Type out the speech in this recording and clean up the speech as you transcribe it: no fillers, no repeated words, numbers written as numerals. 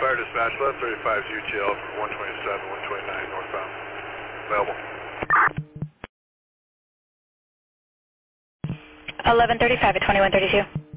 Fire dispatch, 1135 UTL for 127, 129 northbound. Available. 1135 at 2132.